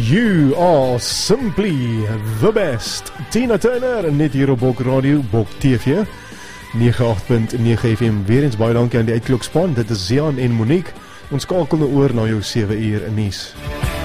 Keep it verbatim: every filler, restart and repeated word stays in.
You are simply the best. Tina Turner, net hier op Bok Radio, Bok T V, nege agt punt nege F M. Weer eens baie dankie aan die uitklokspan. Dit is Zian en Monique. Ons skakel nou oor na jou sewe uur nuus.